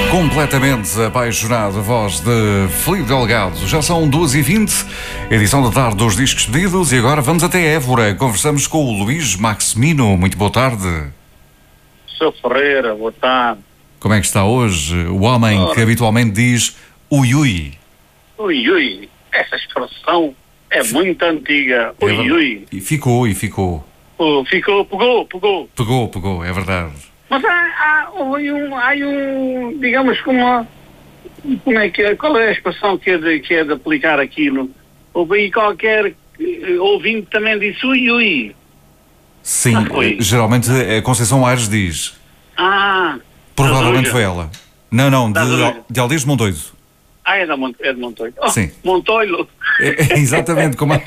Completamente apaixonado, a voz de Filipe Delgado. Já são 2h20, edição da tarde dos Discos Pedidos, e agora vamos até Évora. Conversamos com o Luís Maximino. Muito boa tarde. Sr. Ferreira, boa tarde. Como é que está hoje o homem que habitualmente diz ui ui? Ui ui, essa expressão é muito antiga. Ui ui. E ficou. Pegou, é verdade. Mas há digamos, como é que qual é a expressão que é de aplicar aquilo? Houve aí qualquer ouvinte também disse ui ui. Sim, geralmente a Conceição Aires diz. Provavelmente foi ela. Não, de Aldeias de Mondoido. É de Montoiro. Sim. Montoiro. Exatamente, como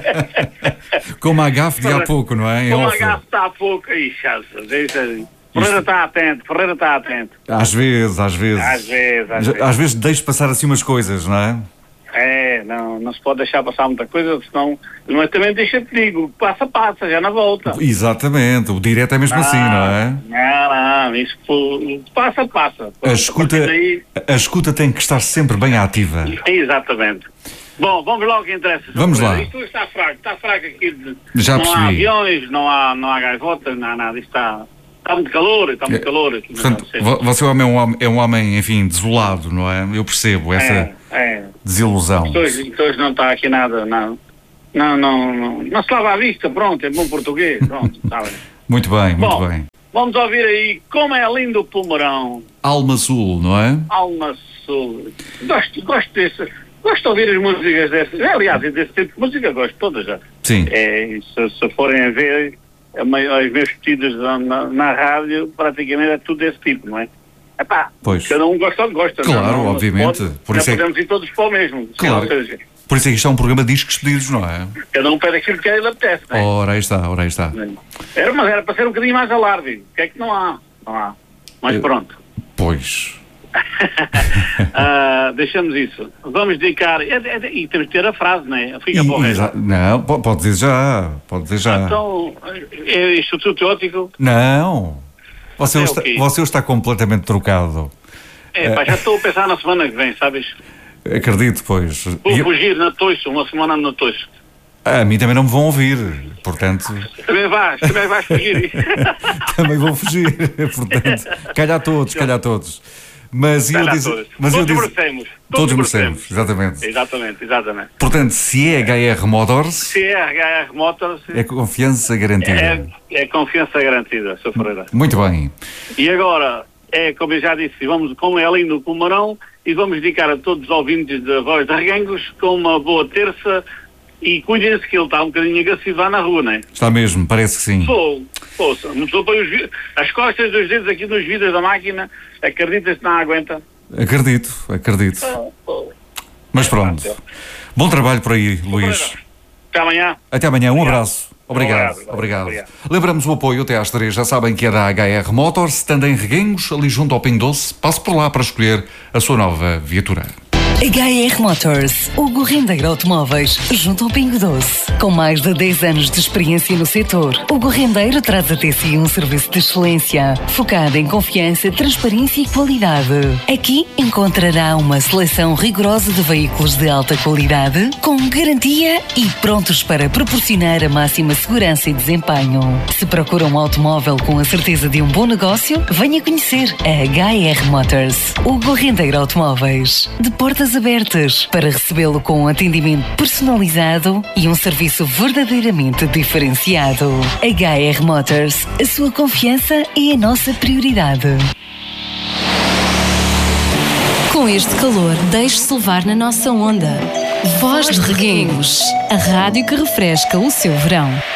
a gafe de há pouco, não é? Como a gafe de há pouco. Ferreira está atento. Às vezes deixo passar assim umas coisas, não é? Não se pode deixar passar muita coisa, senão também deixa-te digo, passa, já na volta. Exatamente, o direto é mesmo assim, não é? Não, isso passa. A escuta tem que estar sempre bem ativa. Exatamente. Bom, vamos lá ao que interessa. Vamos lá. Isto está fraco aqui. Já percebi. Não há aviões, não há gaivotas, não há nada, isto está muito calor aqui. Portanto, você é um homem, enfim, desolado, não é? Eu percebo essa desilusão. Hoje não está aqui nada, não se lava à vista, pronto, é bom português, pronto, está bem. Muito bem. Vamos ouvir aí Como é Lindo o Pomerão. Alma Sul, não é? Alma Sul. Gosto de ouvir as músicas dessas. Aliás, desse tipo de música gosto de todas já. Sim. Se forem a ver, as minhas pedidas na rádio, praticamente é tudo desse tipo, não é? Pois. Cada um gosta. Claro, obviamente. Podemos ir todos para o mesmo. Claro. Por isso é que isto é um programa de discos pedidos, não é? Cada um pede aquilo que ele apetece, não é? Ora, aí está. Mas era para ser um bocadinho mais alarde. O que é que não há? Não há. Mas pronto. Pois. Deixamos isso. Vamos dedicar. E temos de ter a frase, não é? Fica para o resto. Não, pode dizer já. Então, é Instituto Óptico? Não. Você está completamente trocado. Já estou a pensar na semana que vem, sabes? Acredito, pois. Vou fugir na Toiço, uma semana na Toiço. A mim também não me vão ouvir, portanto... Também vais fugir. Também vou fugir, portanto... Calhar todos. Mas eu disse... Todos merecemos, exatamente. Exatamente. Portanto, se é HR Motors... É confiança garantida. É confiança garantida, Sr. Ferreira. Muito bem. E agora, como eu já disse, como é lindo o Pomerão, e vamos dedicar a todos os ouvintes da Voz de Reguengos com uma boa terça, e cuidem-se que ele está um bocadinho agressivo na rua, não é? Está mesmo, parece que sim. Poxa, as costas dos dedos aqui nos vidros da máquina, acredita-se que não aguenta? Acredito. Mas pronto. Bom trabalho por aí, Luís. Até amanhã. Um abraço. Obrigado. Lembramos o apoio até às 3. Já sabem que é da HR Motors, estando em Reguengos, ali junto ao Pingo Doce. Passe por lá para escolher a sua nova viatura. HR Motors, Hugo Rendeiro Automóveis, junto ao Pingo Doce. Com mais de 10 anos de experiência no setor, Hugo Rendeiro traz até si um serviço de excelência, focado em confiança, transparência e qualidade. Aqui encontrará uma seleção rigorosa de veículos de alta qualidade, com garantia e prontos para proporcionar a máxima segurança e desempenho. Se procura um automóvel com a certeza de um bom negócio, venha conhecer a HR Motors. Hugo Rendeiro Automóveis, de portas abertas para recebê-lo com um atendimento personalizado e um serviço verdadeiramente diferenciado. HR Motors, a sua confiança é a nossa prioridade. Com este calor, deixe-se levar na nossa onda. Voz de Reguengos, a rádio que refresca o seu verão.